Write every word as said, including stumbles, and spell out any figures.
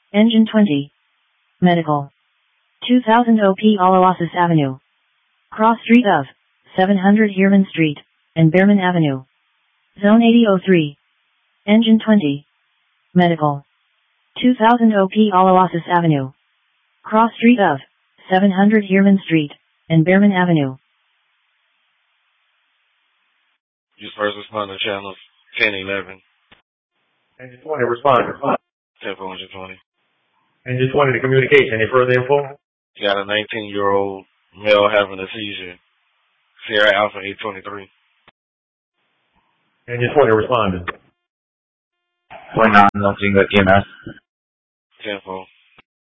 Engine twenty. Medical. two thousand O P Alawasis Avenue. Cross street of seven hundred Heerman Street and Behrman Avenue. Zone eighty oh three. Engine twenty. Medical. two thousand O P Alawasis Avenue. Cross street of seven hundred Heerman Street and Behrman Avenue. Use first responder channels ten eleven. Engine twenty, responder. ten four twenty. Engine twenty to communication. Any further info? You got a nineteen-year-old male having a seizure. Sierra Alpha eight twenty-three. Engine twenty, responding. We're not nothing at E M S. ten four.